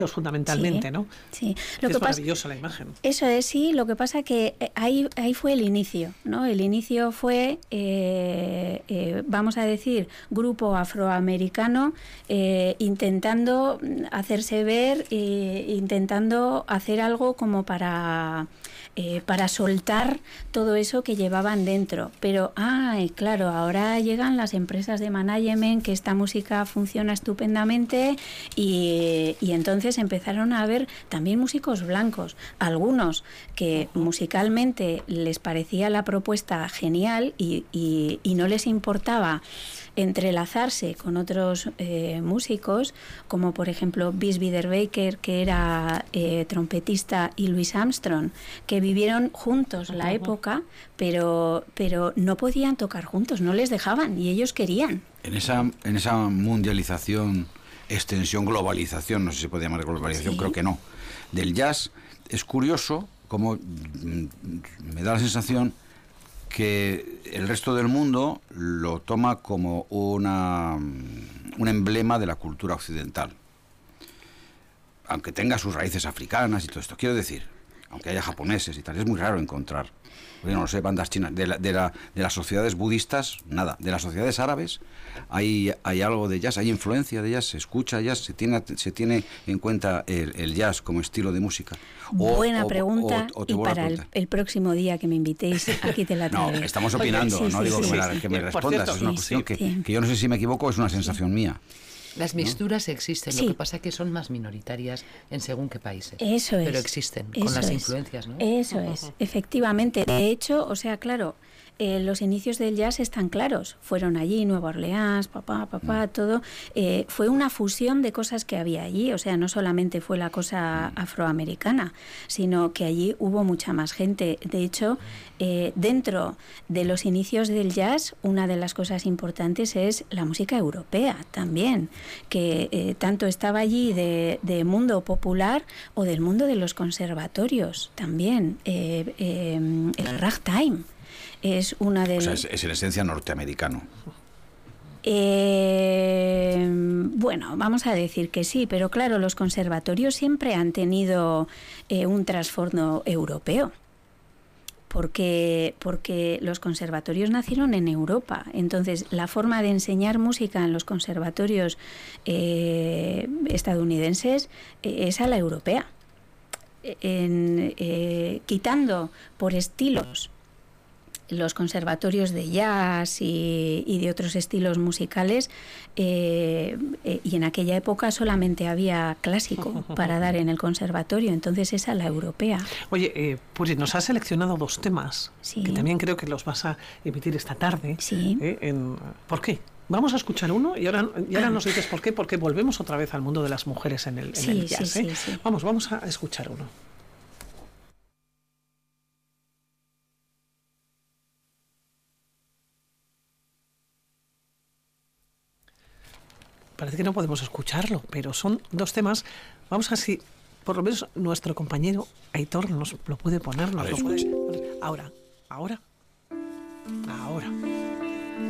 fundamentalmente, sí, ¿no? Sí. Es maravillosa la imagen. Eso es, sí, lo que pasa que ahí fue el inicio, ¿no? El inicio fue, vamos a decir, grupo afroamericano intentando hacerse ver, intentando hacer algo como para soltar todo eso que llevaban dentro. Pero, claro, ahora llegan las empresas de management, que esta música funciona estupendamente y entonces empezaron a ver también músicos blancos, algunos que musicalmente les parecía la propuesta genial y no les importaba entrelazarse con otros músicos, como por ejemplo Busby Baker, que era trompetista, y Louis Armstrong, que vivieron juntos la época, pero no podían tocar juntos, no les dejaban y ellos querían. En esa mundialización, extensión, globalización, no sé si se puede llamar globalización, creo que no, del jazz, es curioso como me da la sensación que el resto del mundo lo toma como un emblema de la cultura occidental, aunque tenga sus raíces africanas y todo esto. Quiero decir, aunque haya japoneses y tal, es muy raro encontrar, yo no lo sé, bandas chinas. De las sociedades budistas, nada. De las sociedades árabes hay algo de jazz, hay influencia de jazz, se escucha jazz, se tiene en cuenta el jazz como estilo de música. Buena pregunta, y para el próximo día que me invitéis, aquí te la traigo. No, estamos opinando, no digo que me respondas, es una cuestión que yo no sé si me equivoco, es una sensación mía. Las mixturas existen, lo que pasa es que son más minoritarias en según qué países. Eso es. Pero existen, con las influencias, ¿no? Eso es, efectivamente. De hecho, o sea, claro, los inicios del jazz están claros. Fueron allí, Nueva Orleans, todo. Fue una fusión de cosas que había allí. O sea, no solamente fue la cosa afroamericana, sino que allí hubo mucha más gente. De hecho, dentro de los inicios del jazz, una de las cosas importantes es la música europea también, que tanto estaba allí de mundo popular o del mundo de los conservatorios también. El ragtime es una de... O sea, es en esencia norteamericano. Bueno, vamos a decir que sí, pero claro, los conservatorios siempre han tenido un trasfondo europeo. Porque los conservatorios nacieron en Europa. Entonces, la forma de enseñar música en los conservatorios estadounidenses es a la europea. Quitando por estilos los conservatorios de jazz y de otros estilos musicales, y en aquella época solamente había clásico para dar en el conservatorio, entonces esa la europea. Oye, Puri, nos has seleccionado 2 temas que también creo que los vas a emitir esta tarde. Sí. ¿Por qué? Vamos a escuchar uno y ahora nos dices por qué, porque volvemos otra vez al mundo de las mujeres en el jazz. Sí. Vamos a escuchar uno. Parece que no podemos escucharlo, pero son 2 temas. Vamos a ver si, por lo menos, nuestro compañero Aitor nos lo puede poner. Ahora.